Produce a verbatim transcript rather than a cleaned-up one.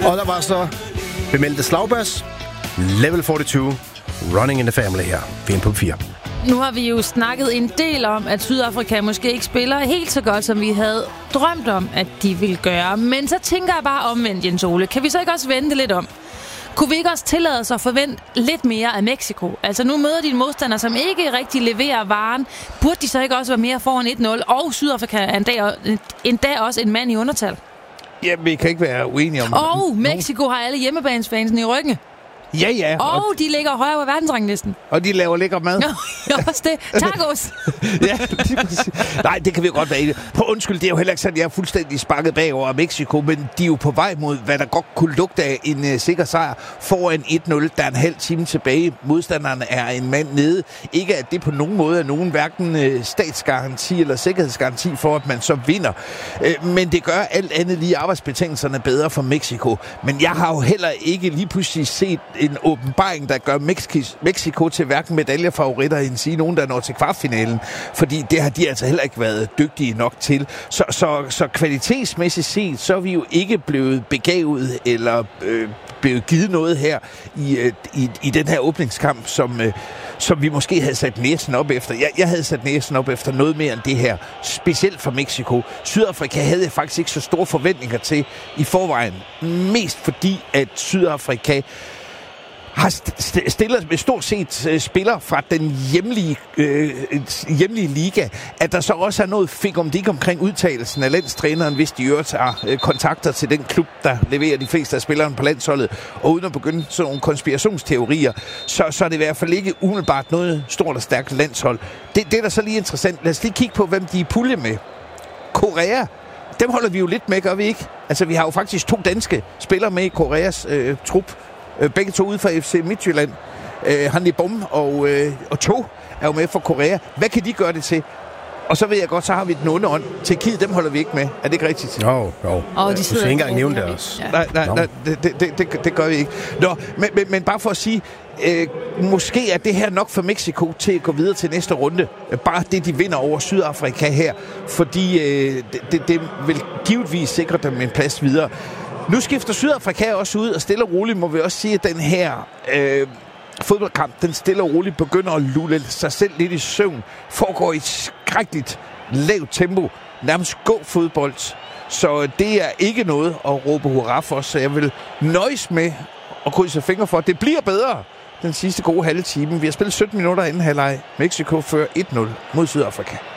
Og der var så bemeldte slagbas, level fireogtyve, running in the family her, V M på fire. Nu har vi jo snakket en del om, at Sydafrika måske ikke spiller helt så godt, som vi havde drømt om, at de ville gøre. Men så tænker jeg bare omvendt, Jens Ole. Kan vi så ikke også vente lidt om? Kunne vi ikke også tillade os at forvente lidt mere af Mexico? Altså nu møder de en modstander, som ikke rigtig leverer varen. Burde de så ikke også være mere foran et nul? Og Sydafrika er endda, endda også en mand i undertal. Ja, vi kan ikke være uenige om... Og Mexico har alle hjemmebanesfansene i ryggen. Ja, ja. Og, og de ligger højere på verdensranglisten. Og de laver lækker mad. Ja, også det. Tacos. Ja, nej, det kan vi jo godt være i. På undskyld, det er jo heller ikke sådan, jeg er fuldstændig sparket bagover af Mexico, men de er jo på vej mod, hvad der godt kunne lugte af en uh, sikker sejr foran et nul. Der er en halv time tilbage. Modstanderen er en mand nede. Ikke at det på nogen måde er nogen hverken uh, statsgaranti eller sikkerhedsgaranti for, at man så vinder. Uh, men det gør alt andet lige arbejdsbetingelserne bedre for Mexico. Men jeg har jo heller ikke lige pludselig set en åbenbaring, der gør Mexico til hverken medaljefavoritter end sige nogen, der når til kvartfinalen. Fordi det har de altså heller ikke været dygtige nok til. Så, så, så kvalitetsmæssigt set, så er vi jo ikke blevet begavet eller øh, blevet givet noget her i, i, i den her åbningskamp, som, øh, som vi måske havde sat næsen op efter. Jeg, jeg havde sat næsen op efter noget mere end det her. Specielt for Mexico. Sydafrika havde jeg faktisk ikke så store forventninger til i forvejen. Mest fordi, at Sydafrika har stillet med stort set spillere fra den hjemlige, øh, hjemlige liga, at der så også er noget fik om det omkring udtalelsen af landstræneren, hvis de øvrigt har øh, kontakter til den klub, der leverer de fleste af spillerne på landsholdet, og uden at begynde sådan nogle konspirationsteorier, så, så er det i hvert fald ikke umiddelbart noget stort og stærkt landshold. Det, det er da så lige interessant. Lad os lige kigge på, hvem de er i pulje med. Korea, dem holder vi jo lidt med, gør vi ikke? Altså, vi har jo faktisk to danske spillere med i Koreas øh, trup. Begge to ude fra F C Midtjylland. Øh, Hanli Bom og, øh, og To er jo med for Korea. Hvad kan de gøre det til? Og så ved jeg godt, så har vi den onde ånd. Tjekkiet, dem holder vi ikke med. Er det ikke rigtigt? Jo, jo. Oh, de du skal ikke engang nævne det også. Ja. Nej, nej, nej det, det, det, det gør vi ikke. Nå, men, men, men bare for at sige, øh, måske er det her nok for Mexico til at gå videre til næste runde. Bare det, de vinder over Sydafrika her. Fordi øh, det, det, det vil givetvis sikre dem en plads videre. Nu skifter Sydafrika også ud, og stille og roligt må vi også sige, at den her øh, fodboldkamp, den stille og roligt begynder at lulle sig selv lidt i søvn, foregår i et skrækkeligt lavt tempo, nærmest gå fodbold. Så det er ikke noget at råbe hurra for, så jeg vil nøjes med at krydse fingre for, at det bliver bedre den sidste gode halve time. Vi har spillet sytten minutter inden halvleg. Mexico fører et nul mod Sydafrika.